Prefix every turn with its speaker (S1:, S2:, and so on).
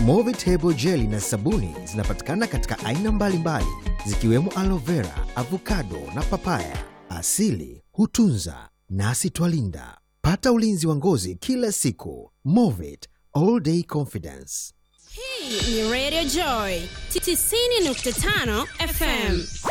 S1: Movit Hebo Jelly na sabuni zinapatikana katika aina mbalimbali zikiwemo aloe vera, avocado na papaya. Asili hutunza nasi twalinda. Pata ulinzi wa ngozi kila siku. Movit All Day Confidence.
S2: Hii ni Radio Joy 90.5 FM.